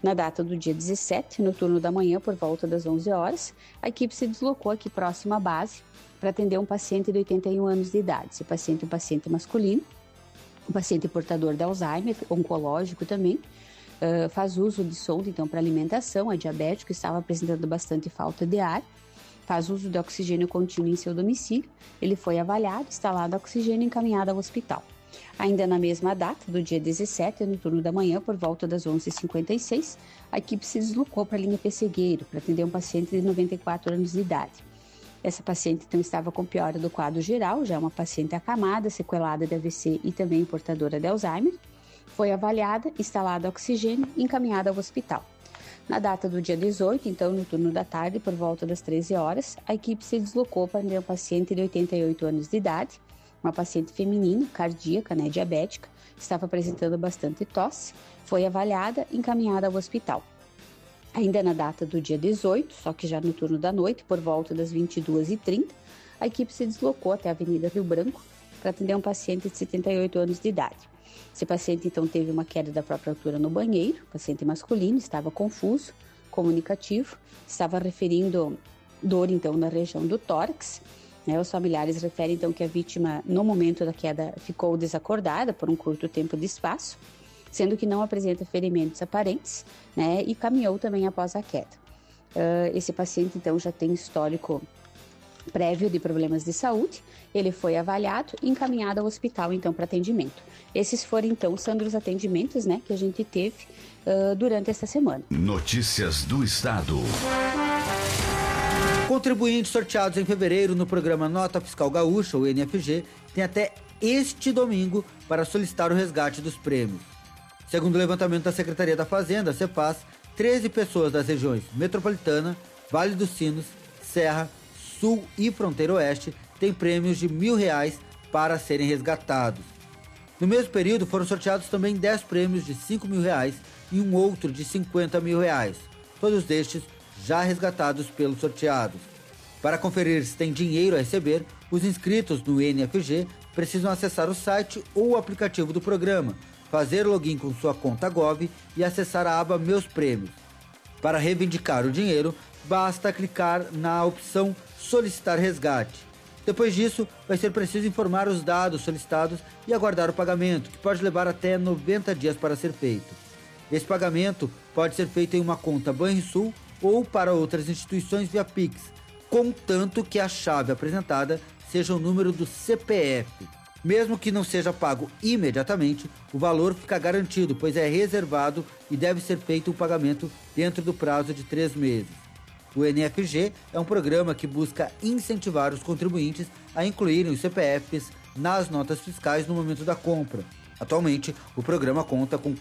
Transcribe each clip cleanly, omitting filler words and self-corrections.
Na data do dia 17, no turno da manhã, por volta das 11 horas, a equipe se deslocou aqui próximo à base para atender um paciente de 81 anos de idade. Esse paciente é um paciente masculino, um paciente portador de Alzheimer, oncológico também, faz uso de sonda, então, para alimentação, é diabético, estava apresentando bastante falta de ar, faz uso de oxigênio contínuo em seu domicílio, ele foi avaliado, instalado oxigênio e encaminhado ao hospital. Ainda na mesma data, do dia 17, no turno da manhã, por volta das 11h56, a equipe se deslocou para a linha Pessegueiro para atender um paciente de 94 anos de idade. Essa paciente, então, estava com piora do quadro geral, já é uma paciente acamada, sequelada de AVC e também portadora de Alzheimer. Foi avaliada, instalada oxigênio e encaminhada ao hospital. Na data do dia 18, então, no turno da tarde, por volta das 13 horas, a equipe se deslocou para atender um paciente de 88 anos de idade, uma paciente feminina, cardíaca, diabética, estava apresentando bastante tosse, foi avaliada e encaminhada ao hospital. Ainda na data do dia 18, só que já no turno da noite, por volta das 22h30, a equipe se deslocou até a Avenida Rio Branco para atender um paciente de 78 anos de idade. Esse paciente, então, teve uma queda da própria altura no banheiro, paciente masculino, estava confuso, comunicativo, estava referindo dor, então, na região do tórax. Os familiares referem, então, que a vítima, no momento da queda, ficou desacordada por um curto tempo de espaço, sendo que não apresenta ferimentos aparentes, e caminhou também após a queda. Esse paciente, então, já tem histórico prévio de problemas de saúde, ele foi avaliado e encaminhado ao hospital, então, para atendimento. Esses foram, então, Sandro, os atendimentos, que a gente teve durante esta semana. Notícias do Estado. Contribuintes sorteados em fevereiro no programa Nota Fiscal Gaúcha, o NFG, têm até este domingo para solicitar o resgate dos prêmios. Segundo o levantamento da Secretaria da Fazenda, CEPAS, 13 pessoas das regiões Metropolitana, Vale dos Sinos, Serra, Sul e Fronteira Oeste têm prêmios de R$1.000 para serem resgatados. No mesmo período, foram sorteados também 10 prêmios de R$5.000 e um outro de R$50.000, todos estes já resgatados pelos sorteados. Para conferir se tem dinheiro a receber, os inscritos no NFG precisam acessar o site ou o aplicativo do programa, fazer login com sua conta Gov e acessar a aba Meus Prêmios. Para reivindicar o dinheiro, basta clicar na opção Solicitar Resgate. Depois disso, vai ser preciso informar os dados solicitados e aguardar o pagamento, que pode levar até 90 dias para ser feito. Esse pagamento pode ser feito em uma conta Banrisul ou para outras instituições via Pix, contanto que a chave apresentada seja o número do CPF. Mesmo que não seja pago imediatamente, o valor fica garantido, pois é reservado e deve ser feito o pagamento dentro do prazo de 3 meses. O NFG é um programa que busca incentivar os contribuintes a incluírem os CPFs nas notas fiscais no momento da compra. Atualmente, o programa conta com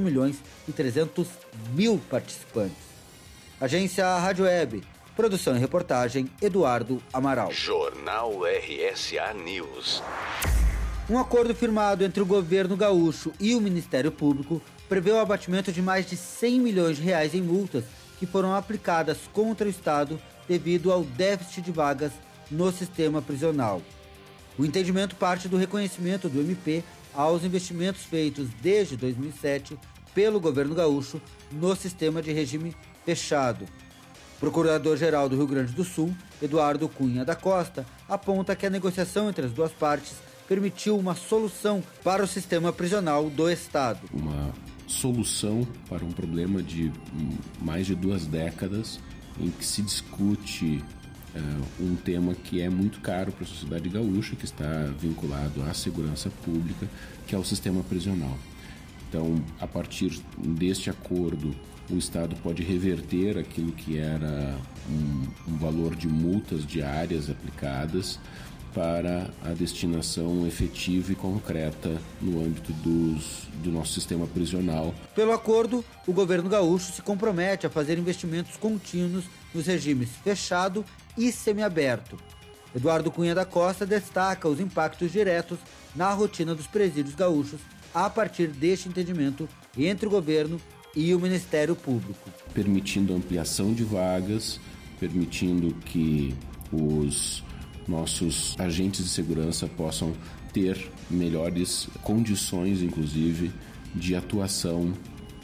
4.300.000 participantes. Agência Rádio Web, produção e reportagem Eduardo Amaral. Jornal RSA News. Um acordo firmado entre o governo gaúcho e o Ministério Público prevê o abatimento de mais de R$100 milhões em multas que foram aplicadas contra o Estado devido ao déficit de vagas no sistema prisional. O entendimento parte do reconhecimento do MP aos investimentos feitos desde 2007 pelo governo gaúcho no sistema de regime fechado. O Procurador-Geral do Rio Grande do Sul, Eduardo Cunha da Costa, aponta que a negociação entre as duas partes permitiu uma solução para o sistema prisional do Estado. Uma solução para um problema de mais de 2 décadas em que se discute um tema que é muito caro para a sociedade gaúcha, que está vinculado à segurança pública, que é o sistema prisional. Então, a partir deste acordo, o Estado pode reverter aquilo que era um valor de multas diárias aplicadas para a destinação efetiva e concreta no âmbito do nosso sistema prisional. Pelo acordo, o governo gaúcho se compromete a fazer investimentos contínuos nos regimes fechado e semiaberto. Eduardo Cunha da Costa destaca os impactos diretos na rotina dos presídios gaúchos a partir deste entendimento entre o governo e o Ministério Público. Permitindo ampliação de vagas, permitindo que os nossos agentes de segurança possam ter melhores condições, inclusive, de atuação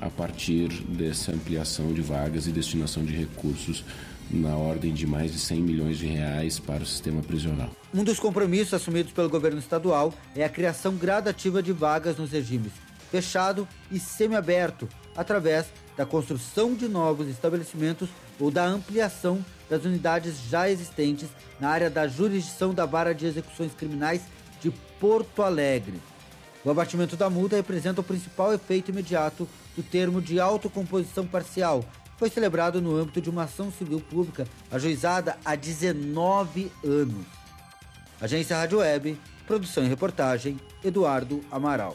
a partir dessa ampliação de vagas e destinação de recursos na ordem de mais de 100 milhões de reais para o sistema prisional. Um dos compromissos assumidos pelo governo estadual é a criação gradativa de vagas nos regimes fechado e semiaberto, através da construção de novos estabelecimentos ou da ampliação das unidades já existentes na área da jurisdição da Vara de Execuções Criminais de Porto Alegre. O abatimento da multa representa o principal efeito imediato do termo de autocomposição parcial, que foi celebrado no âmbito de uma ação civil pública ajuizada há 19 anos. Agência Rádio Web, produção e reportagem, Eduardo Amaral.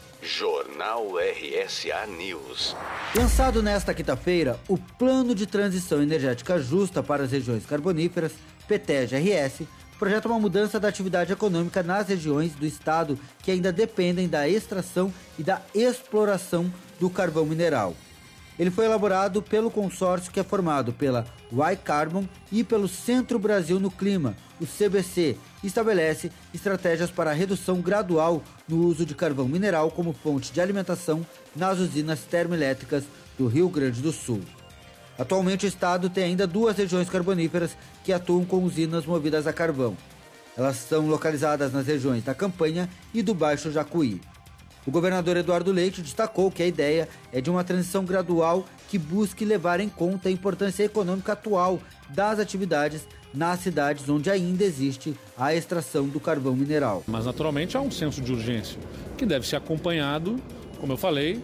Jornal RSA News. Lançado nesta quinta-feira, o Plano de Transição Energética Justa para as Regiões Carboníferas, PTEG-RS, projeta uma mudança da atividade econômica nas regiões do estado que ainda dependem da extração e da exploração do carvão mineral. Ele foi elaborado pelo consórcio que é formado pela Y-Carbon e pelo Centro Brasil no Clima, o CBC, e estabelece estratégias para a redução gradual no uso de carvão mineral como fonte de alimentação nas usinas termoelétricas do Rio Grande do Sul. Atualmente o estado tem ainda 2 regiões carboníferas que atuam com usinas movidas a carvão. Elas são localizadas nas regiões da Campanha e do Baixo Jacuí. O governador Eduardo Leite destacou que a ideia é de uma transição gradual que busque levar em conta a importância econômica atual das atividades nas cidades onde ainda existe a extração do carvão mineral. Mas naturalmente há um senso de urgência que deve ser acompanhado, como eu falei,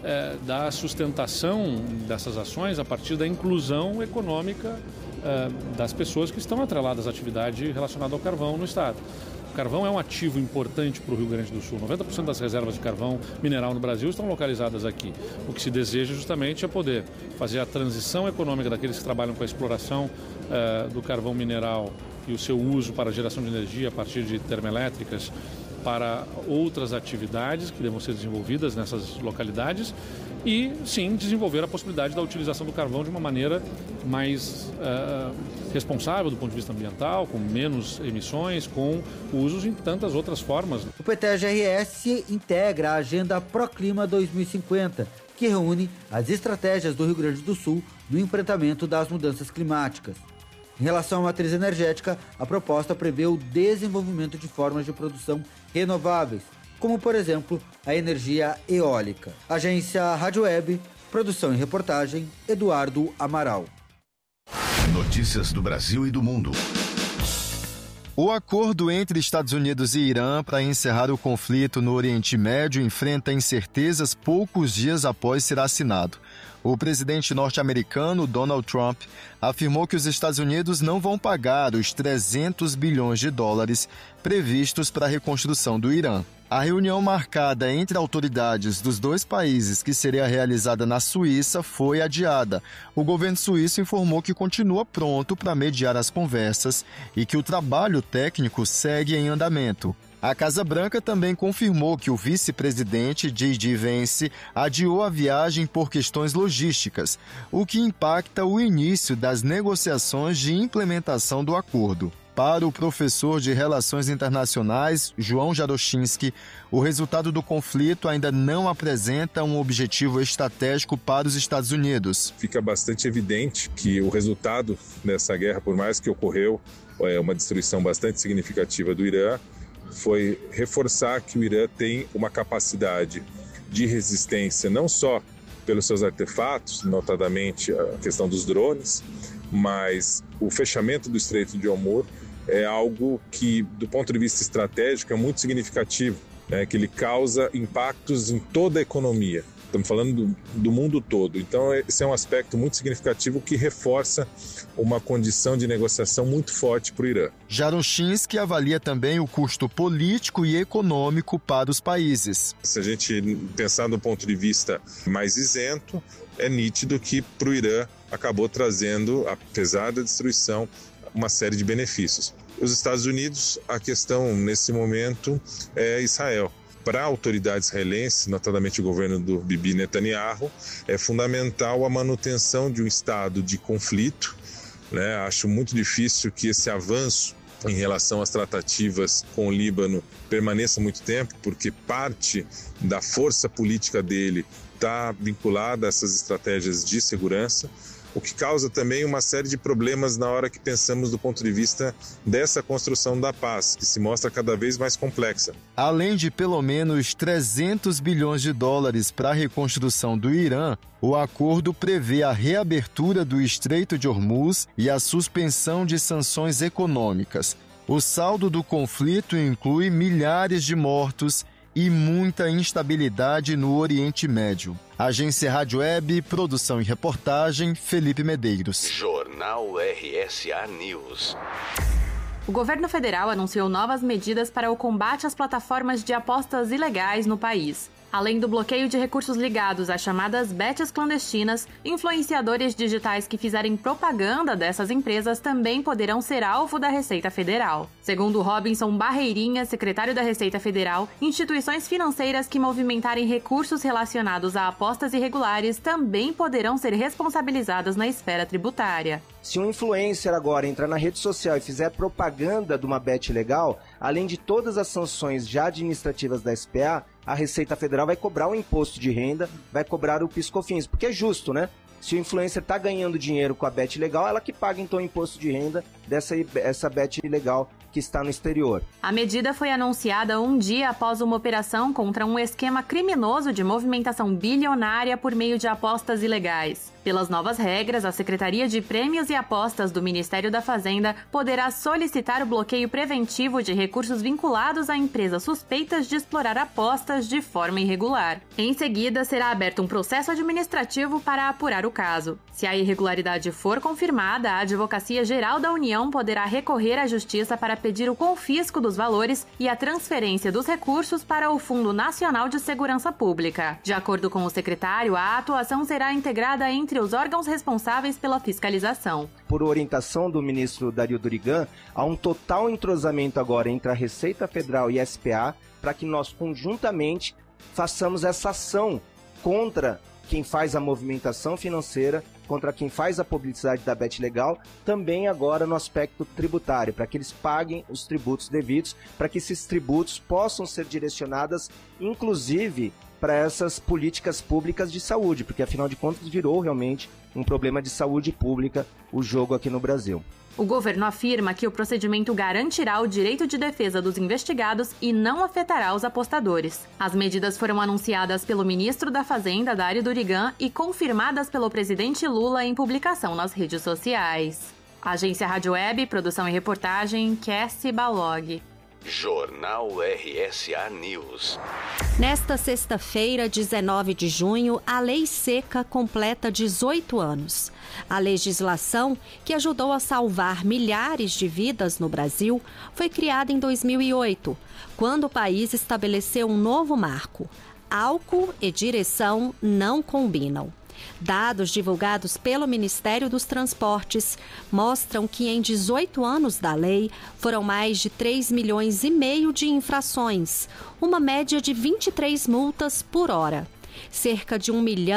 da sustentação dessas ações a partir da inclusão econômica das pessoas que estão atreladas à atividade relacionada ao carvão no estado. O carvão é um ativo importante para o Rio Grande do Sul. 90% das reservas de carvão mineral no Brasil estão localizadas aqui. O que se deseja justamente é poder fazer a transição econômica daqueles que trabalham com a exploração do carvão mineral e o seu uso para a geração de energia a partir de termoelétricas para outras atividades que devam ser desenvolvidas nessas localidades e, sim, desenvolver a possibilidade da utilização do carvão de uma maneira mais responsável do ponto de vista ambiental, com menos emissões, com usos em tantas outras formas. O PTEG-RS integra a Agenda Proclima 2050, que reúne as estratégias do Rio Grande do Sul no enfrentamento das mudanças climáticas. Em relação à matriz energética, a proposta prevê o desenvolvimento de formas de produção renováveis, como, por exemplo, a energia eólica. Agência Rádio Web, produção e reportagem, Eduardo Amaral. Notícias do Brasil e do mundo. O acordo entre Estados Unidos e Irã para encerrar o conflito no Oriente Médio enfrenta incertezas poucos dias após ser assinado. O presidente norte-americano Donald Trump afirmou que os Estados Unidos não vão pagar os 300 bilhões de dólares previstos para a reconstrução do Irã. A reunião marcada entre autoridades dos dois países, que seria realizada na Suíça, foi adiada. O governo suíço informou que continua pronto para mediar as conversas e que o trabalho técnico segue em andamento. A Casa Branca também confirmou que o vice-presidente J.D. Vance adiou a viagem por questões logísticas, o que impacta o início das negociações de implementação do acordo. Para o professor de Relações Internacionais, João Jarochinski, o resultado do conflito ainda não apresenta um objetivo estratégico para os Estados Unidos. Fica bastante evidente que o resultado dessa guerra, por mais que ocorreu uma destruição bastante significativa do Irã, foi reforçar que o Irã tem uma capacidade de resistência não só pelos seus artefatos, notadamente a questão dos drones, mas o fechamento do Estreito de Hormuz é algo que, do ponto de vista estratégico, é muito significativo, que ele causa impactos em toda a economia. Estamos falando do mundo todo. Então, esse é um aspecto muito significativo que reforça uma condição de negociação muito forte para o Irã. Jarochinski avalia também o custo político e econômico para os países. Se a gente pensar do ponto de vista mais isento, é nítido que para o Irã acabou trazendo, apesar da destruição, uma série de benefícios. Os Estados Unidos, a questão nesse momento é Israel. Para a autoridade israelense, notadamente o governo do Bibi Netanyahu, é fundamental a manutenção de um estado de conflito. Acho muito difícil que esse avanço em relação às tratativas com o Líbano permaneça muito tempo, porque parte da força política dele está vinculada a essas estratégias de segurança, o que causa também uma série de problemas na hora que pensamos do ponto de vista dessa construção da paz, que se mostra cada vez mais complexa. Além de pelo menos 300 bilhões de dólares para a reconstrução do Irã, o acordo prevê a reabertura do Estreito de Hormuz e a suspensão de sanções econômicas. O saldo do conflito inclui milhares de mortos e muita instabilidade no Oriente Médio. Agência Rádio Web, produção e reportagem, Felipe Medeiros. Jornal RSA News. O governo federal anunciou novas medidas para o combate às plataformas de apostas ilegais no país. Além do bloqueio de recursos ligados às chamadas bets clandestinas, influenciadores digitais que fizerem propaganda dessas empresas também poderão ser alvo da Receita Federal. Segundo Robinson Barreirinha, secretário da Receita Federal, instituições financeiras que movimentarem recursos relacionados a apostas irregulares também poderão ser responsabilizadas na esfera tributária. Se um influencer agora entrar na rede social e fizer propaganda de uma bet ilegal, além de todas as sanções já administrativas da SPA, a Receita Federal vai cobrar o imposto de renda, vai cobrar o PIS/COFINS, porque é justo, né? Se o influencer está ganhando dinheiro com a bet ilegal, ela que paga então o imposto de renda dessa bet ilegal que está no exterior. A medida foi anunciada um dia após uma operação contra um esquema criminoso de movimentação bilionária por meio de apostas ilegais. Pelas novas regras, a Secretaria de Prêmios e Apostas do Ministério da Fazenda poderá solicitar o bloqueio preventivo de recursos vinculados a empresas suspeitas de explorar apostas de forma irregular. Em seguida, será aberto um processo administrativo para apurar o caso. Se a irregularidade for confirmada, a Advocacia Geral da União poderá recorrer à Justiça para pedir o confisco dos valores e a transferência dos recursos para o Fundo Nacional de Segurança Pública. De acordo com o secretário, a atuação será integrada entre os órgãos responsáveis pela fiscalização. Por orientação do ministro Dario Durigan, há um total entrosamento agora entre a Receita Federal e a SPA para que nós conjuntamente façamos essa ação contra quem faz a movimentação financeira, contra quem faz a publicidade da bet legal, também agora no aspecto tributário, para que eles paguem os tributos devidos, para que esses tributos possam ser direcionados, inclusive, para essas políticas públicas de saúde, porque afinal de contas virou realmente um problema de saúde pública o jogo aqui no Brasil. O governo afirma que o procedimento garantirá o direito de defesa dos investigados e não afetará os apostadores. As medidas foram anunciadas pelo ministro da Fazenda, Dario Durigan, e confirmadas pelo presidente Lula em publicação nas redes sociais. Agência Rádio Web, produção e reportagem, Cassie Balog. Jornal RSA News. Nesta sexta-feira, 19 de junho, a Lei Seca completa 18 anos. A legislação, que ajudou a salvar milhares de vidas no Brasil, foi criada em 2008, quando o país estabeleceu um novo marco: álcool e direção não combinam. Dados divulgados pelo Ministério dos Transportes mostram que em 18 anos da lei foram mais de 3,5 milhões de infrações, uma média de 23 multas por hora. Cerca de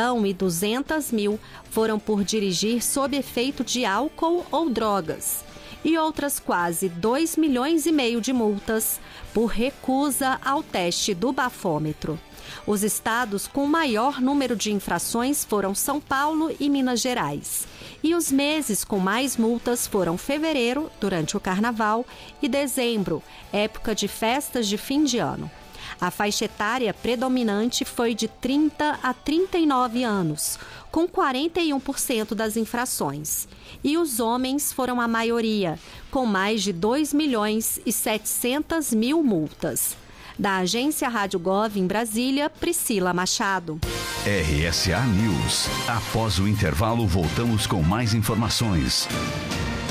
1.200.000 foram por dirigir sob efeito de álcool ou drogas e outras quase 2,5 milhões de multas por recusa ao teste do bafômetro. Os estados com maior número de infrações foram São Paulo e Minas Gerais. E os meses com mais multas foram fevereiro, durante o carnaval, e dezembro, época de festas de fim de ano. A faixa etária predominante foi de 30 a 39 anos, com 41% das infrações. E os homens foram a maioria, com mais de 2.700.000 multas. Da Agência Rádio Gov em Brasília, Priscila Machado. RSA News. Após o intervalo, voltamos com mais informações.